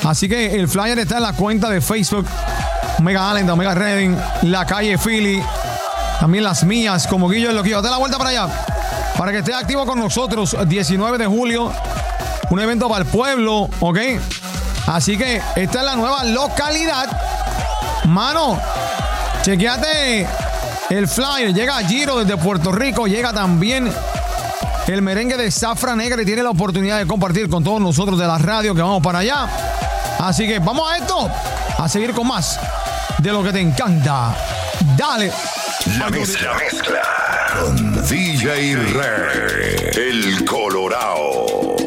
Así que el flyer está en la cuenta de Facebook Omega Allen, Omega Redding, la calle Philly, también las mías como Guillo el Loquillo. Date la vuelta para allá para que estés activo con nosotros. 19 de julio, un evento para el pueblo, ¿ok? Así que esta es la nueva localidad. Mano, chequeate el flyer. Llega Giro desde Puerto Rico, llega también el merengue de Zafra Negra y tiene la oportunidad de compartir con todos nosotros de la radio que vamos para allá. Así que vamos a esto, a seguir con más de lo que te encanta. Dale. La mezcla con DJ Ray, el Colorado.